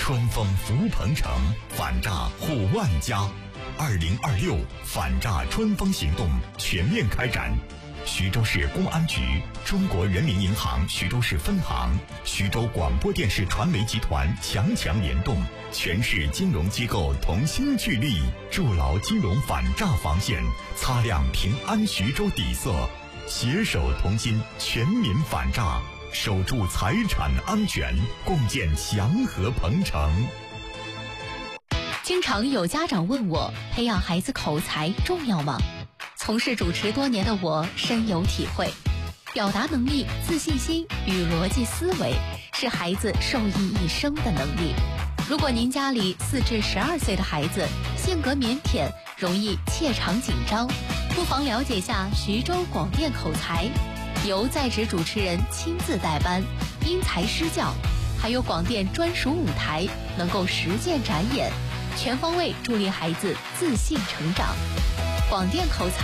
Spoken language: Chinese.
春风拂鹏城，反诈护万家。2026反诈春风行动全面开展。徐州市公安局、中国人民银行徐州市分行、徐州广播电视传媒集团强联动，全市金融机构同心聚力，筑牢金融反诈防线，擦亮平安徐州底色，携手同心，全民反诈，守住财产安全，共建祥和鹏城。 经常有家长问我，培养孩子口才重要吗？从事主持多年的我深有体会，表达能力、自信心与逻辑思维是孩子受益一生的能力。如果您家里4至12岁的孩子性格腼腆，容易怯场紧张，不妨了解下徐州广电口才，由在职主持人亲自带班，因材施教，还有广电专属舞台，能够实践展演，全方位助力孩子自信成长。广电口才